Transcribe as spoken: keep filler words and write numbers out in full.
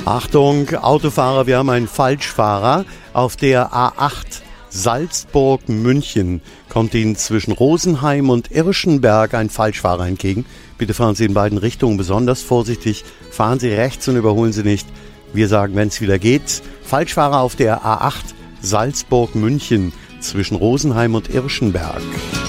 Achtung, Autofahrer, wir haben einen Falschfahrer. Auf der A acht Salzburg-München kommt Ihnen zwischen Rosenheim und Irschenberg ein Falschfahrer entgegen. Bitte fahren Sie in beiden Richtungen besonders vorsichtig. Fahren Sie rechts und überholen Sie nicht. Wir sagen, wenn es wieder geht, Falschfahrer auf der A acht Salzburg-München zwischen Rosenheim und Irschenberg.